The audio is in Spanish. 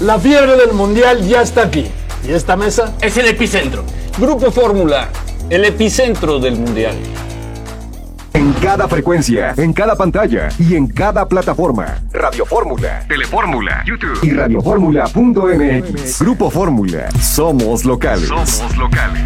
La fiebre del mundial ya está aquí. ¿Y esta mesa? Es el epicentro. Grupo Fórmula, el epicentro del mundial. En cada frecuencia, en cada pantalla y en cada plataforma. Radio Fórmula, Telefórmula, YouTube y radioformula.mx. Grupo Fórmula. Somos locales.